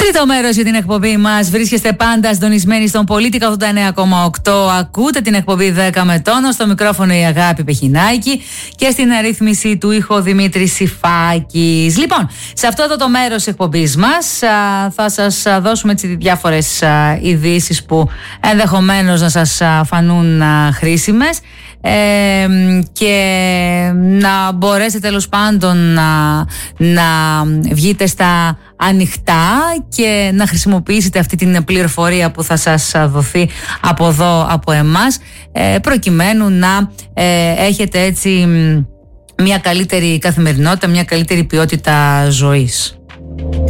Τρίτο μέρος για την εκπομπή μας. Βρίσκεστε πάντα συντονισμένοι στον Πολίτικα 89,8. Ακούτε την εκπομπή 10 με τόνο. Στο μικρόφωνο η Αγάπη Πεχινάκη και στην αρρύθμιση του ήχο Δημήτρης Σιφάκης. Λοιπόν, σε αυτό το μέρος της εκπομπής μας θα σας δώσουμε έτσι διάφορες ειδήσεις που ενδεχομένως να σας φανούν χρήσιμες και να μπορέσετε τέλος πάντων να βγείτε στα ανοιχτά και να χρησιμοποιήσετε αυτή την πληροφορία που θα σας δοθεί από εδώ, από εμάς, προκειμένου να έχετε έτσι μια καλύτερη καθημερινότητα, μια καλύτερη ποιότητα ζωής.